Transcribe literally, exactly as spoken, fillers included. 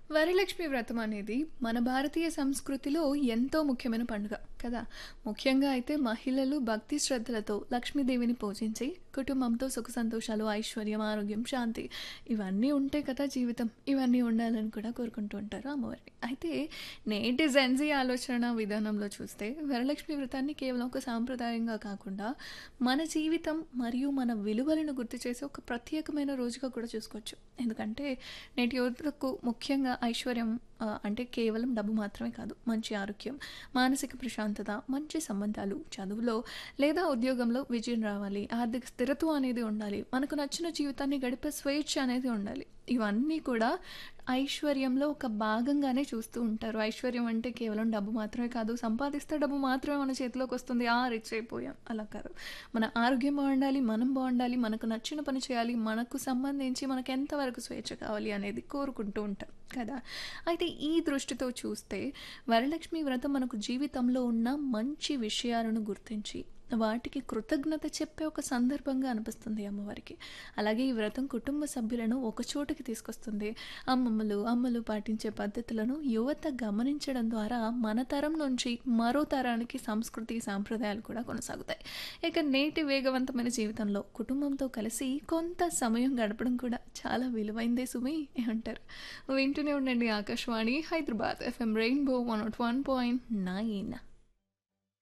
వరలక్ష్మి వ్రతం అనేది మన భారతీయ సంస్కృతిలో ఎంతో ముఖ్యమైన పండుగ కదా. ముఖ్యంగా అయితే మహిళలు భక్తి శ్రద్ధలతో లక్ష్మీదేవిని పూజించి కుటుంబంతో సుఖ సంతోషాలు, ఐశ్వర్యం, ఆరోగ్యం, శాంతి ఇవన్నీ ఉంటే కదా జీవితం. ఇవన్నీ ఉండాలని కూడా కోరుకుంటూ ఉంటారు అమ్మవారిని. అయితే నేటి జెన్జీ ఆలోచన విధానంలో చూస్తే వరలక్ష్మి వ్రతాన్ని కేవలం ఒక సాంప్రదాయంగా కాకుండా మన జీవితం మరియు మన విలువలను గుర్తు చేసే ఒక ప్రత్యేకమైన రోజుగా కూడా చూసుకోవచ్చు. ఎందుకంటే నేటి యువతకు ముఖ్యంగా ఐశ్వర్యం ఆ, అంటే కేవలం డబ్బు మాత్రమే కాదు, మంచి ఆరోగ్యం, మానసిక ప్రశాంతత, మంచి సంబంధాలు, చదువులో లేదా ఉద్యోగంలో విజయం రావాలి, ఆర్థిక స్థిరత్వం అనేది ఉండాలి, మనకు నచ్చిన జీవితాన్ని గడిపే స్వేచ్ఛ అనేది ఉండాలి. ఇవన్నీ కూడా ఐశ్వర్యంలో ఒక భాగంగానే చూస్తూ ఉంటారు. ఐశ్వర్యం అంటే కేవలం డబ్బు మాత్రమే కాదు, సంపాదిస్తే డబ్బు మాత్రమే మన చేతిలోకి వస్తుంది, ఆ రిచ్ అయిపోయాం అలా కాదు. మన ఆరోగ్యం బాగుండాలి, మనం బాగుండాలి, మనకు నచ్చిన పని చేయాలి, మనకు సంబంధించి మనకు ఎంతవరకు స్వేచ్ఛ కావాలి అనేది కోరుకుంటూ ఉంటాం కదా. అయితే ఈ దృష్టితో చూస్తే వరలక్ష్మి వ్రతం మనకు జీవితంలో ఉన్న మంచి విషయాలను గుర్తించి వాటికి కృతజ్ఞత చెప్పే ఒక సందర్భంగా అనిపిస్తుంది అమ్మవారికి. అలాగే ఈ వ్రతం కుటుంబ సభ్యులను ఒక చోటుకి తీసుకొస్తుంది. అమ్మమ్మలు అమ్మలు పాటించే పద్ధతులను యువత గమనించడం ద్వారా మన తరం నుంచి మరో తరానికి సంస్కృతి సాంప్రదాయాలు కూడా కొనసాగుతాయి. ఇక నేటి వేగవంతమైన జీవితంలో కుటుంబంతో కలిసి కొంత సమయం గడపడం కూడా చాలా విలువైందే సుమి ఏమంటారు. వింటూనే ఉండండి Akashvani Hyderabad FM rainbow one not one point nine.